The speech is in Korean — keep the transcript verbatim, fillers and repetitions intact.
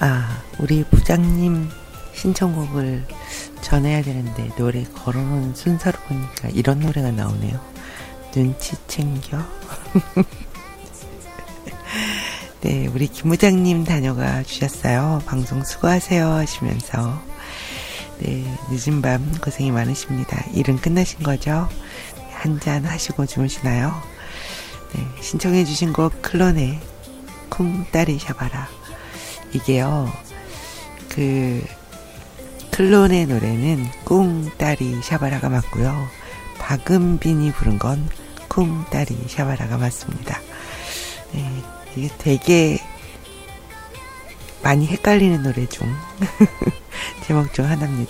아, 우리 부장님 신청곡을 전해야 되는데 노래 걸어놓은 순서로 보니까 이런 노래가 나오네요. 눈치 챙겨. 네, 우리 김 부장님 다녀가 주셨어요. 방송 수고하세요 하시면서. 네, 늦은 밤 고생이 많으십니다. 일은 끝나신 거죠? 한잔 하시고 주무시나요? 네, 신청해 주신 곡 클론의 쿵따리 샤바라. 이게요, 그 클론의 노래는 쿵따리 샤바라가 맞고요, 박은빈이 부른 건 쿵따리 샤바라가 맞습니다. 네, 이게 되게 많이 헷갈리는 노래 중 제목 중 하나입니다.